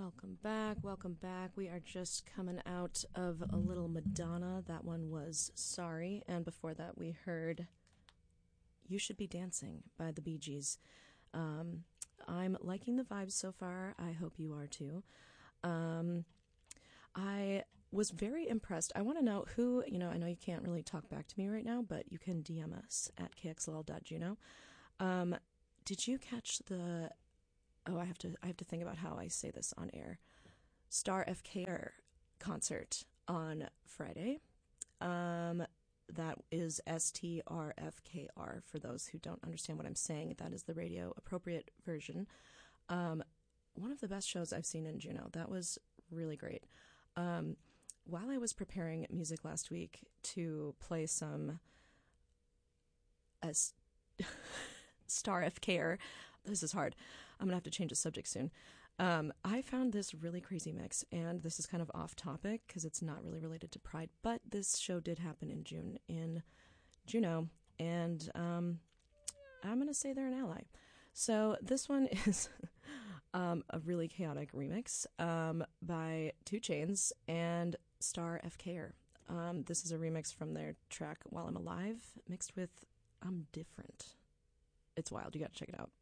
Welcome back. Welcome back. We are just coming out of a little Madonna. That one was Sorry. And before that, we heard You Should Be Dancing by the Bee Gees. I'm liking the vibes so far. I hope you are too. I was very impressed. I want to know who, I know you can't really talk back to me right now, but you can DM us at kxll.juno. Did you catch the... Oh, I have to think about how I say this on air. Star FKR concert on Friday. That is STRFKR for those who don't understand what I'm saying. That is the radio appropriate version. One of the best shows I've seen in Juneau. That was really great. While I was preparing music last week to play some Star FKR, this is hard. I'm going to have to change the subject soon. I found this really crazy mix, and this is kind of off topic because it's not really related to Pride, but this show did happen in June in Juneau, and I'm going to say they're an ally. So this one is a really chaotic remix by 2 Chainz and Star FKR. This is a remix from their track While I'm Alive, mixed with I'm Different. It's wild. You got to check it out.